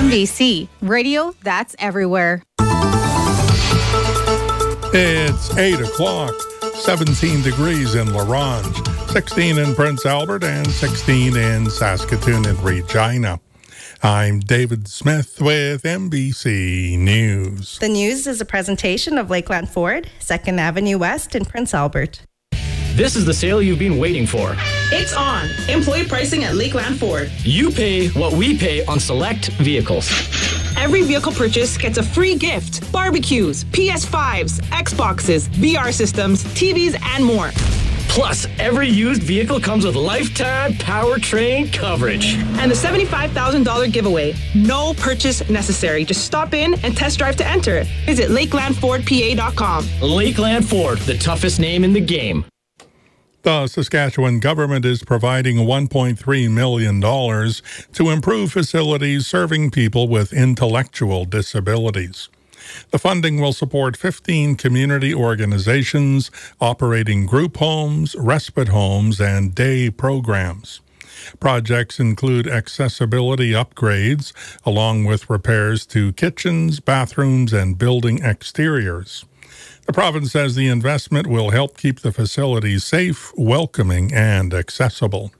MBC Radio, that's everywhere. It's 8 o'clock, 17 degrees in La Ronge, 16 in Prince Albert, and 16 in Saskatoon and Regina. I'm David Smith with MBC News. The news is a presentation of Lakeland Ford, 2nd Avenue West in Prince Albert. This is the sale you've been waiting for. It's on. Employee pricing at Lakeland Ford. You pay what we pay on select vehicles. Every vehicle purchase gets a free gift. Barbecues, PS5s, Xboxes, VR systems, TVs, and more. Plus, every used vehicle comes with lifetime powertrain coverage. And the $75,000 giveaway. No purchase necessary. Just stop in and test drive to enter. Visit LakelandFordPA.com. Lakeland Ford, the toughest name in the game. The Saskatchewan government is providing $1.3 million to improve facilities serving people with intellectual disabilities. The funding will support 15 community organizations operating group homes, respite homes, and day programs. Projects include accessibility upgrades, along with repairs to kitchens, bathrooms, and building exteriors. The province says the investment will help keep the facilities safe, welcoming, and accessible.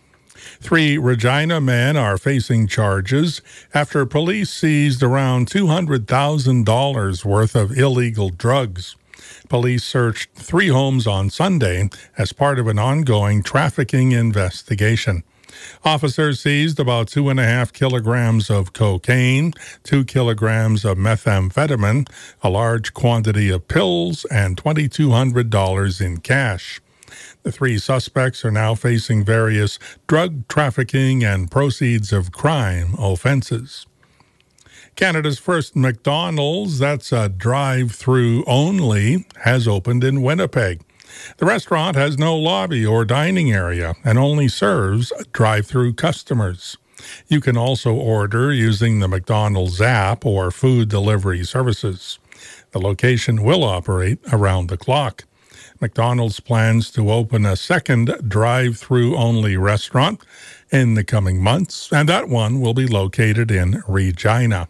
3 Regina men are facing charges after police seized around $200,000 worth of illegal drugs. Police searched 3 homes on Sunday as part of an ongoing trafficking investigation. Officers seized about 2.5 kilograms of cocaine, 2 kilograms of methamphetamine, a large quantity of pills, and $2,200 in cash. The 3 suspects are now facing various drug trafficking and proceeds of crime offenses. Canada's first McDonald's, that's a drive-through only, has opened in Winnipeg. The restaurant has no lobby or dining area and only serves drive-through customers. You can also order using the McDonald's app or food delivery services. The location will operate around the clock. McDonald's plans to open a second drive-through only restaurant in the coming months, and that one will be located in Regina.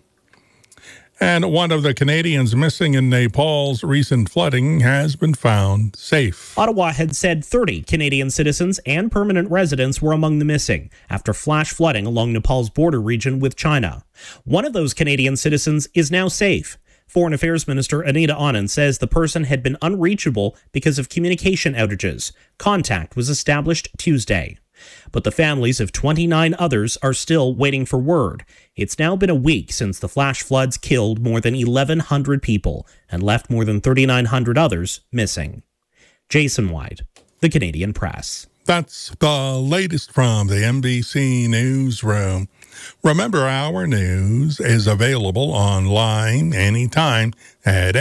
And one of the Canadians missing in Nepal's recent flooding has been found safe. Ottawa had said 30 Canadian citizens and permanent residents were among the missing after flash flooding along Nepal's border region with China. One of those Canadian citizens is now safe. Foreign Affairs Minister Anita Anand says the person had been unreachable because of communication outages. Contact was established Tuesday. But the families of 29 others are still waiting for word. It's now been a week since the flash floods killed more than 1,100 people and left more than 3,900 others missing. Jason White, The Canadian Press. That's the latest from the MBC Newsroom. Remember, our news is available online anytime at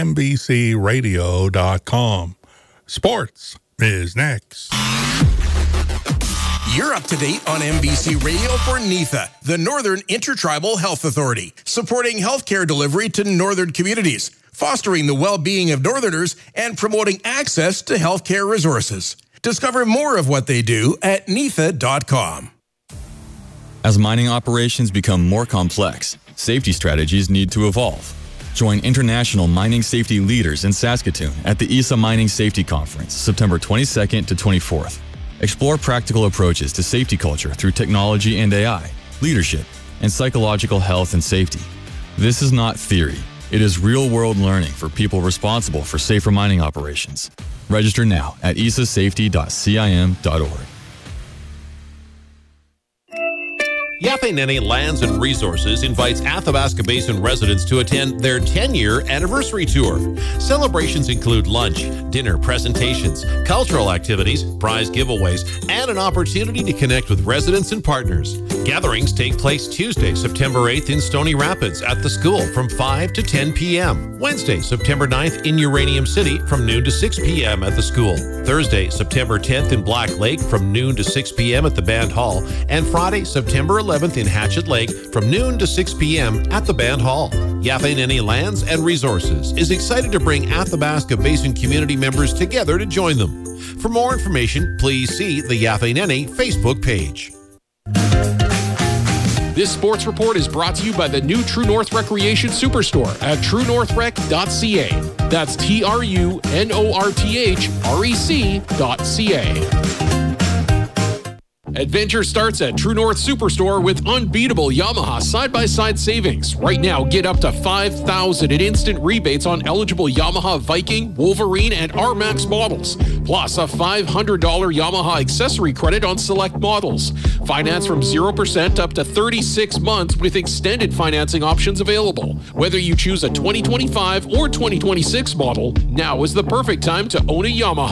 mbcradio.com. Sports is next. You're up to date on MBC Radio for NIFA, the Northern Intertribal Health Authority, supporting healthcare delivery to northern communities, fostering the well-being of Northerners, and promoting access to healthcare resources. Discover more of what they do at NIFA.com. As mining operations become more complex, safety strategies need to evolve. Join international mining safety leaders in Saskatoon at the ESA Mining Safety Conference, September 22nd to 24th. Explore practical approaches to safety culture through technology and AI, leadership, and psychological health and safety. This is not theory. It is real-world learning for people responsible for safer mining operations. Register now at esasafety.cim.org. Yafe Nene Lands and Resources invites Athabasca Basin residents to attend their 10-year anniversary tour. Celebrations include lunch, dinner, presentations, cultural activities, prize giveaways, and an opportunity to connect with residents and partners. Gatherings take place Tuesday, September 8th in Stony Rapids at the school from 5 to 10 p.m. Wednesday, September 9th in Uranium City from noon to 6 p.m. at the school. Thursday, September 10th in Black Lake from noon to 6 p.m. at the Band Hall. And Friday, September 11th in Hatchet Lake from noon to 6 p.m. at the Band Hall. Yafe Nene Lands and Resources is excited to bring Athabasca Basin community members together to join them. For more information, please see the Yafe Nene Facebook page. This sports report is brought to you by the new True North Recreation Superstore at truenorthrec.ca. That's TrueNorthRec.ca. Adventure starts at True North Superstore with unbeatable Yamaha side-by-side savings. Right now, get up to $5,000 in instant rebates on eligible Yamaha Viking, Wolverine, and R-Max models. Plus, a $500 Yamaha accessory credit on select models. Finance from 0% up to 36 months with extended financing options available. Whether you choose a 2025 or 2026 model, now is the perfect time to own a Yamaha.